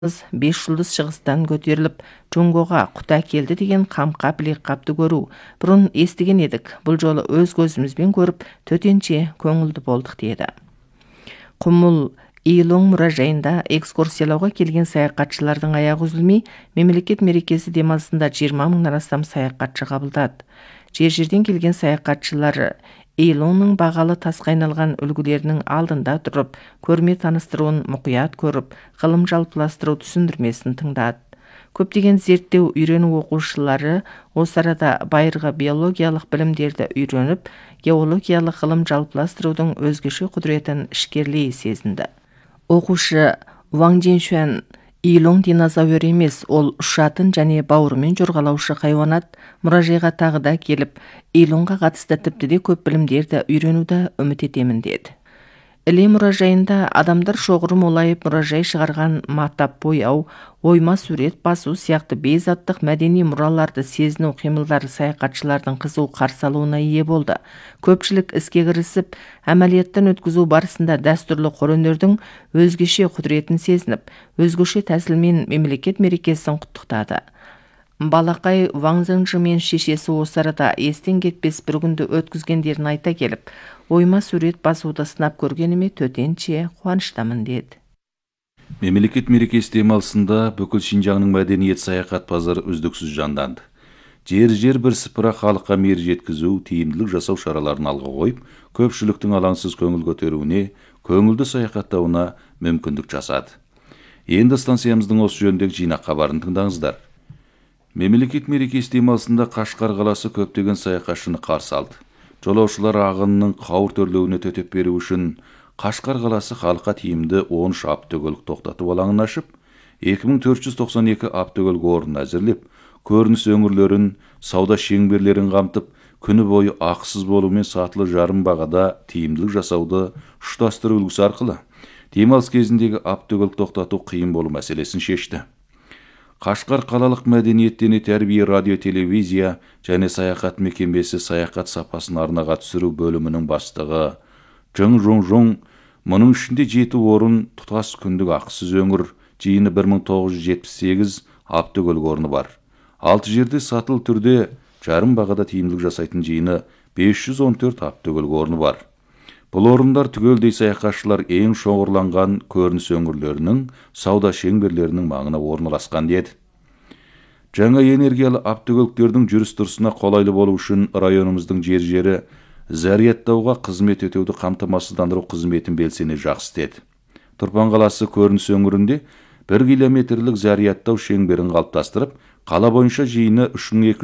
5 жұлдыз шығыстан көтеріліп, Жоңгоға құт әкелді деген қамқа білек қапты көру. Бұрын естіген едік, бұл жолы өз көзімізбен көріп, төтенше көңілді болдық деді. Құмыл Илоң мұражайында экскурсиялауға келген саяхатшылардың аяғы үзілмей, мемлекет мерекесі демалысында 20 мыңнан астам саяхатшы қабылдады. Жерден келген саяхатшылар Илоңның бағалы тасқа айналған үлгілерінің алдында тұрып, көрме таныстыруын мұқият көріп, ғылым жалпыластыру түсіндірмесін тыңдады. Көптеген зерттеу үйрену оқушылары осы арада байырғы биологиялық білімдерді үйреніп, геологиялық ғылым жалпыластырудың өзгеше құдіретін ішкерлей сезінді. Оқушы Ваң Дженшуан Илоң динозавр емес, ол ұшатын және бауырымен жорғалаушы хайуанат. Мұражайға тағы да келіп, Илоңға қатысты тіпті де көп білімдерді үйренуді үміт етемін деді. Іле мұражайында адамдар шоғыры молайып, мұражай шығарған матап бояу, ойма сурет басу сияқты бейзаттық мәдени мұраларды сезіну қимылдары саяхатшылардың қызу қарсы алуына ие болды. Көпшілік іске кірісіп, әмәлияттан өткізу барысында дәстүрлі қолөнердің өзгеше құдіретін сезініп, өзгеше тәсілмен мемлекет мерекесін құттықтады. Балақай Ваң Зыңжы мен шешесі осы арада естен кетпес бір күнді өткізгендерін айта келіп, ойма сурет басуды сынап көргеніме төтенше қуаныштамын деді. Мемлекет мерекесі демалысында бүкіл Шинжаңның мәдениет саяхат базары үздіксіз жанданды. Жер бірсыпыра халыққа мейір жеткізу, тиімділік жасау шараларын алға қойып, көпшіліктің алаңсыз көңіл көтеруіне, көңілді саяхаттауына мүмкіндік жасады. Енді станциямыздың осы жөніндегі жинақ хабарын тыңдаңыздар. Мемлекет мерекесі демалысында Қашқар қаласы көптеген саяхатшыны қарсы алды. Жолаушылар ағынының қауырт өрлеуіне төтеп беру үшін Қашқар қаласы халыққа тиімді 13 автокөлік тоқтатып алаңын ашып, 2492 автокөлік орнын әзірлеп, көрініс өңірлерін, сауда шеңберлерін қамтып, күні бойы ақысыз болумен сатылы жарым бағада тиімділік жасауды ұштастыру үлгісі арқылы демалыс кезіндегі автокөлік тоқтату қиын болу мәселесін шешті. Қашқар қалалық мәдениеттене тәрбие радио телевизия және саяхат мекемесі саяхат сапасын арнаға түсіру бөлімінің бастығы Жың Жун, мұның ішінде 7 орын тұтас күндік ақысыз өңір, жиыны 1978 автокөлік орны бар. 6 жерде сатылы түрде жарым бағада тиімділік жасайтын жиыны 514 автокөлік орны бар. Бұл орындар түгелдей саяхатшылар ең шоғырланған көрініс өңірлерінің, сауда шеңберлерінің маңына орналасқан деді. Жаңа энергиялы автокөліктердің жүріс-тұрысына қолайлы болу үшін районымыздың жері зарядтауға қызмет етуді қамтамасыздандыру қызметін белсене жақсы деді. Тұрпан қаласы көрініс өңірінде 1 километрлік зарядтау шеңберін қалыптастырып, қала бойынша жиыны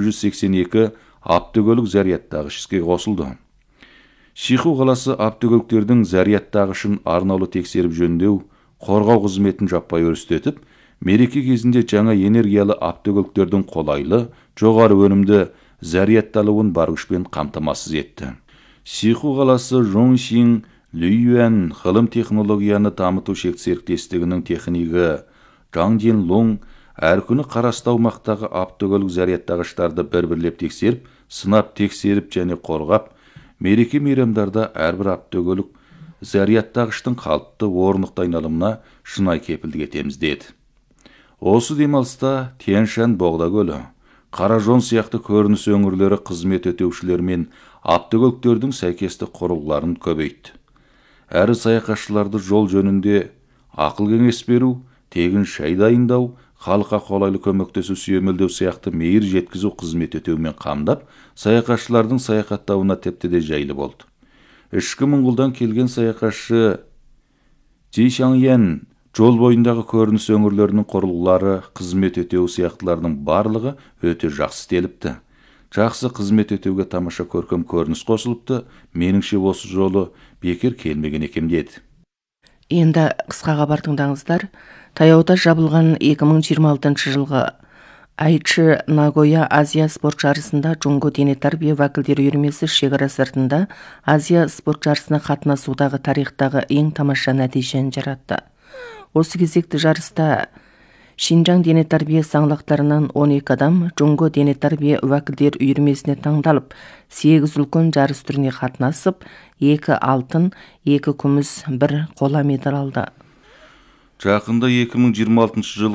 3282 автокөлік зарядтағыш іске қосылды. Шиху қаласы автокөліктердің зарядтағышын арнаулы тексеріп жөндеу, қорғау қызметін жаппай өрістетіп, мереке кезінде жаңа энергиялы автокөліктердің қолайлы, жоғары өнімді зарядталуын бар күшпен қамтамасыз етті. Шиху қаласы Жоңшин Лююан ғылым технологияны дамыту шекті серіктестігінің технигі Жаң Лоң әр күні қарасты аумақтағы автокөлік зарядтағыштарды бір-бірлеп тексеріп, сынап тексеріп және қорғап, мереке мейрамдарда әрбір автокөлік зарядтағыштың қалыпты орнықты айналымына шынайы кепілдік етеміз деді. Осы демалыста Тянь-Шань Боғда көлі, Қаражон сияқты көрініс өңірлері қызмет өтеушілер мен автокөліктердің сәйкестік құрылғыларын көбейтті. Әрі саяхатшыларды жол жөнінде ақыл кеңес беру, тегін шай дайындау, халыққа қолайлы көмектесу сүйемелдеу сияқты мейір жеткізу қызмет өтеумен қамдап, саяхатшылардың саяхаттауына тіпті де жайлы болды. Ішкі Моңғолдан келген саяхатшы Джи Шаңян жол бойындағы көрініс өңірлерінің құрылғылары, қызмет өтеу сияқтылардың барлығы өте жақсы істеліпті. Жақсы қызмет өтеуге тамаша көркем көрініс қосылыпты, меніңше осы жолы бекер келмеген екем деді. Енді қысқа хабар тыңдаңыздар. Таяуда жабылған 2026 жылғы Айчи Нагоя Азия спорт жарысында Жоңго дене тәрбие уәкілдері үйірмесі шекара сыртында Азия спорт жарысына қатынасудағы тарихтағы ең тамаша нәтижені жаратты. Осы кезекті жарыста Шинжаң дене тәрбие саңлақтарынан 12 адам Жоңго дене тәрбие уәкілдер үйірмесіне таңдалып, 8 үлкен жарыс түріне қатынасып, 2 алтын, 2 күміс, 1 қола медаль алды. Жақында 2026 жылғы